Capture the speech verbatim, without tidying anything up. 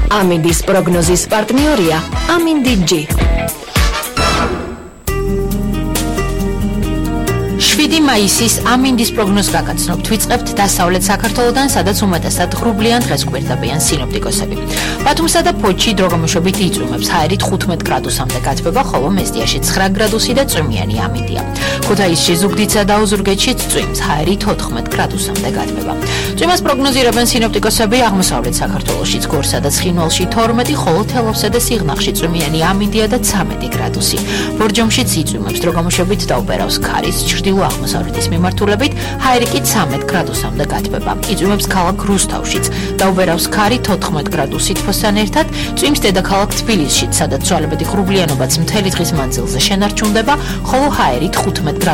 ამინდის პროგნოზის პარტნიორია ამინდი ჯი. შვიდი მაისის ამინდის პროგნოზს გაგაცნობთ. ვიწყებთ დასავლეთ საქართველოდან, სადაც უმეტესად ღრუბლიან დღეს გვერდებიან სინოპტიკოსები. ბათუმსა და ფოთში დროგამოშობით იწვიმებს, ჰაერით ხუთმეტ გრადუსამდე გათბება, ხოლო მესტიაში ცხრა გრადუსი და წვიმიანი ამინდია. ქუთაისში ზუგდიდსა და ოზურგეთშიც წვიმს, ჰაერით ოთხმეტ გრადუსამდე გათბება. წვიმას პროგნოზირებენ სინოპტიკოსები აღმოსავლეთ საქართველოშიც, გორსა და ცხინვალში თორმეტი, ხოლო თელავსა და სიღნაღში წვიმიანი ამინდია და ცამეტი გრადუსი. ბორჯომშიც იწვიმებს, დროგამოშობით დაუპერავს ქარის, ჩრდილო აღმოსავლეთის მიმართულებით, ჰაერი კი ცამეტ გრადუსამდე გათბება. იწვიმებს ქალაქ რუსთავშიც, დაუპერავს ქარი თოთხმეტ გრადუსი თბოსთან ერთად, წვიმს დედაქალაქ თბილისშიც, სადაც ცვალებადი ღრუბლიანობაც მთელი დღის მანძილზე შენარჩუნდება, ხოლო ჰაერით ხუთმეტ